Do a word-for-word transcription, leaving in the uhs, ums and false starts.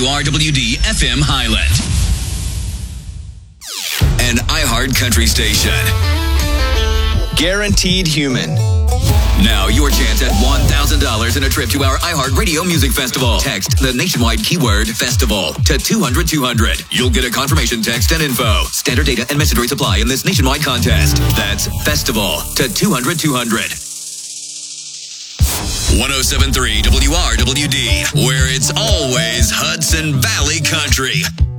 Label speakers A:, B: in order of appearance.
A: R W D F M Highland. An iHeart Country station.
B: Guaranteed Human.
A: Now your chance at one thousand dollars and a trip to our iHeart Radio Music Festival. Text the nationwide keyword festival to two hundred two hundred. You'll get a confirmation text and info. Standard data and message rates apply in this nationwide contest. That's festival to two hundred two hundred. one oh seven point three W R W D, where it's always Hudson Valley Country.